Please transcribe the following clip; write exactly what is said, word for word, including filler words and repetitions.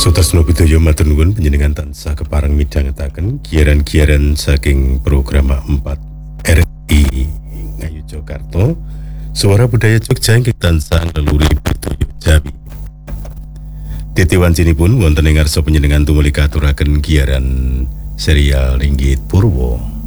Sutasno Bidaya matur nuwun panjenengan tansah kepareng midhangetaken giaran-giaran saking program empat R I Ngayu Jakarta. Suara Budaya Jogja ingkang tansah ngleluri Bidaya Jawi. Titiwancinipun wonten ing ngarsa panjenengan tumuli katuraken giaran serial Ringgit Purwo.